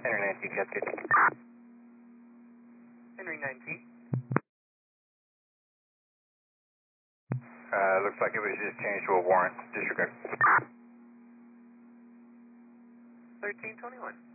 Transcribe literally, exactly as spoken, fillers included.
Henry nineteen, Cascade. Henry nineteen. Uh, looks like it was just changed to a warrant. Disregard. thirteen twenty-one.